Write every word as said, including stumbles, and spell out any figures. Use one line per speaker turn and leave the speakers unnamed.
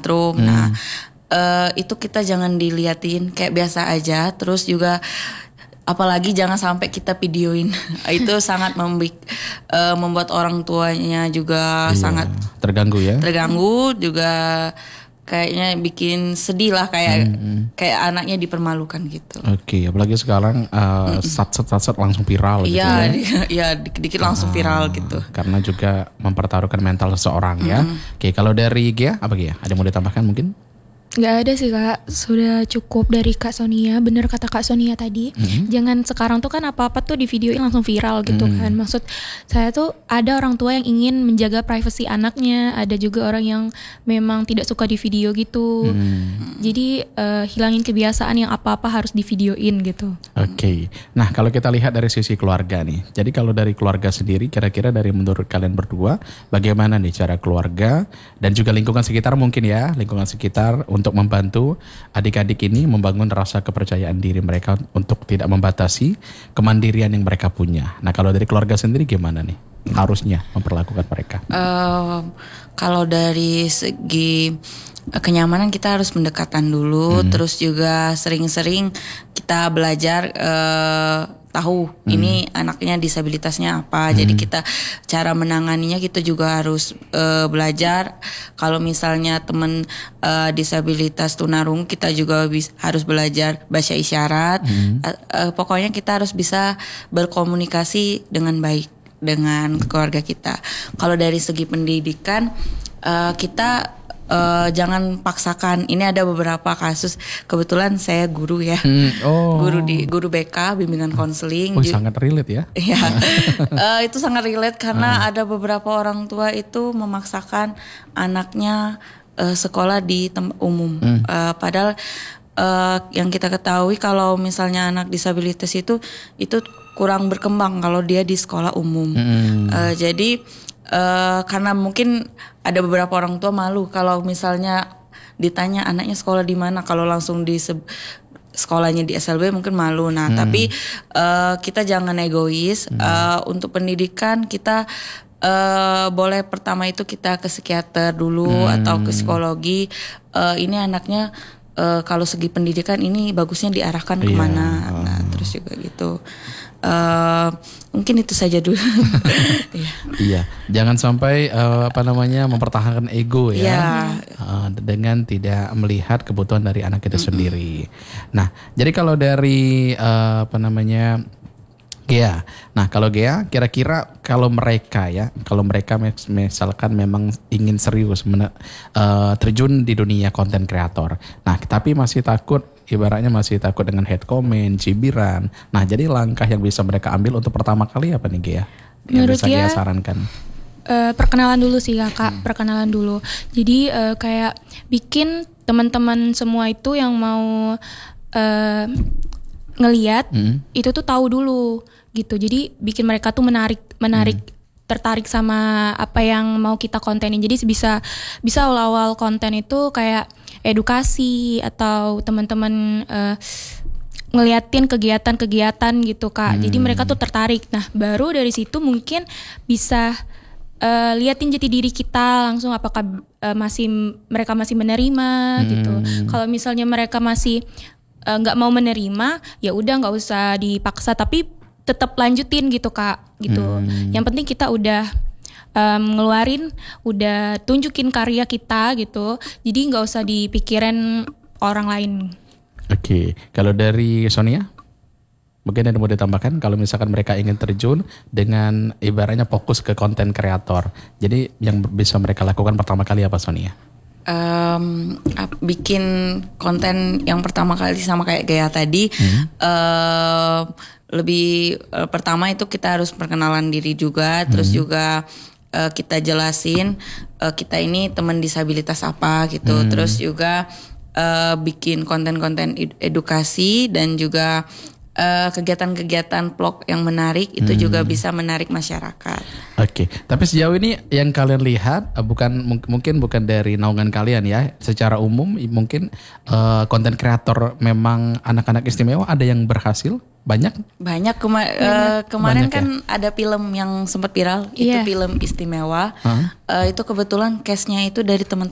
tantrum. Hmm. Nah uh, itu kita jangan diliatin, kayak biasa aja. Terus juga apalagi jangan sampai kita videoin. Itu sangat membik, uh, membuat orang tuanya juga iya, sangat
terganggu ya.
Terganggu juga. Kayaknya bikin sedih lah, kayak hmm. kayak anaknya dipermalukan gitu.
Oke, okay, apalagi sekarang uh, sat-sat-sat langsung viral gitu
ya.
ya.
Iya, dikit-dikit langsung viral uh, gitu.
Karena juga mempertaruhkan mental seseorang hmm. ya. Oke, okay, kalau dari Gia, apa Gia? Ada yang mau ditambahkan mungkin?
Gak ada sih Kak, sudah cukup dari Kak Sonia. Bener kata Kak Sonia tadi, mm-hmm. jangan sekarang tuh kan apa-apa tuh di videoin langsung viral gitu mm-hmm. kan. Maksud saya tuh ada orang tua yang ingin menjaga privasi anaknya, ada juga orang yang memang tidak suka di video gitu. Mm-hmm. Jadi uh, hilangin kebiasaan yang apa-apa harus di videoin gitu.
Oke, okay. Nah kalau kita lihat dari sisi keluarga nih, jadi kalau dari keluarga sendiri kira-kira dari menurut kalian berdua, bagaimana nih cara keluarga dan juga lingkungan sekitar mungkin ya, lingkungan sekitar untuk membantu adik-adik ini membangun rasa kepercayaan diri mereka untuk tidak membatasi kemandirian yang mereka punya. Nah kalau dari keluarga sendiri gimana nih harusnya memperlakukan mereka? Uh,
kalau dari segi kenyamanan kita harus pendekatan dulu, hmm. terus juga sering-sering kita belajar uh, tahu hmm. ini anaknya disabilitasnya apa. Hmm. Jadi kita cara menanganinya kita juga harus uh, belajar. Kalau misalnya teman uh, disabilitas tunarungu, kita juga bis, harus belajar bahasa isyarat. Hmm. Uh, uh, pokoknya kita harus bisa berkomunikasi dengan baik dengan keluarga kita. Kalau dari segi pendidikan uh, kita Uh, jangan paksakan. Ini ada beberapa kasus. Kebetulan saya guru ya, hmm, oh. guru di guru B K bimbingan konseling.
Oh, sangat relate ya?
Iya, uh, itu sangat relate karena uh. ada beberapa orang tua itu memaksakan anaknya uh, sekolah di tempat umum. Hmm. Uh, padahal uh, yang kita ketahui kalau misalnya anak disabilitas itu itu kurang berkembang kalau dia di sekolah umum. Hmm. Uh, jadi Uh, karena mungkin ada beberapa orang tua malu kalau misalnya ditanya anaknya sekolah di mana, kalau langsung di se- sekolahnya di S L B mungkin malu. Nah, hmm. tapi uh, kita jangan egois. Hmm. Uh, untuk pendidikan kita uh, boleh pertama itu kita ke psikiater dulu hmm. atau ke psikologi. Uh, ini anaknya uh, kalau segi pendidikan ini bagusnya diarahkan kemana. Yeah. Nah, terus juga gitu. Uh, mungkin itu saja dulu.
Iya. Iya, jangan sampai uh, apa namanya mempertahankan ego ya, yeah. uh, dengan tidak melihat kebutuhan dari anak kita mm-hmm. sendiri. Nah, jadi kalau dari uh, apa namanya Gea, nah kalau Gea kira-kira kalau mereka ya, kalau mereka misalkan memang ingin serius men- uh, terjun di dunia konten kreator, nah tapi masih takut, ibaratnya masih takut dengan hate comment, cibiran. Nah jadi langkah yang bisa mereka ambil untuk pertama kali apa nih Gea? Yang
menurut
bisa
Gea,
Gea sarankan?
Uh, perkenalan dulu sih kakak, hmm. perkenalan dulu. Jadi uh, kayak bikin teman-teman semua itu yang mau uh, ngelihat hmm. itu tuh tahu dulu gitu. Jadi bikin mereka tuh menarik menarik hmm. tertarik sama apa yang mau kita kontenin. Jadi bisa bisa awal-awal konten itu kayak edukasi atau teman-teman uh, ngeliatin kegiatan-kegiatan gitu Kak. Hmm. Jadi mereka tuh tertarik. Nah, baru dari situ mungkin bisa uh, liatin jati diri kita langsung, apakah uh, masih mereka masih menerima hmm. gitu. Kalau misalnya mereka masih nggak uh, mau menerima, ya udah nggak usah dipaksa, tapi tetap lanjutin gitu Kak gitu. Hmm. Yang penting kita udah um, ngeluarin, udah tunjukin karya kita gitu. Jadi nggak usah dipikirin orang lain.
Oke, okay. Kalau dari Sonia, mungkin ada mau ditambahkan kalau misalkan mereka ingin terjun dengan ibaratnya fokus ke konten kreator. Jadi yang bisa mereka lakukan pertama kali apa Sonia?
Um, bikin konten yang pertama kali sama kayak Gea tadi. Hmm. Uh, lebih uh, pertama itu kita harus perkenalan diri juga, hmm. terus juga uh, kita jelasin uh, kita ini teman disabilitas apa gitu, hmm. terus juga uh, bikin konten-konten edukasi dan juga uh, kegiatan-kegiatan vlog yang menarik itu hmm. juga bisa menarik masyarakat.
Oke, okay. Tapi sejauh ini yang kalian lihat uh, bukan mungkin bukan dari naungan kalian ya, secara umum mungkin konten uh, kreator memang anak-anak istimewa ada yang berhasil? Banyak?
Banyak, Kema- Banyak. Uh, kemarin Banyak, kan ya? Ada film yang sempat viral, yeah. Itu film istimewa. Huh? Uh, itu kebetulan case-nya itu dari teman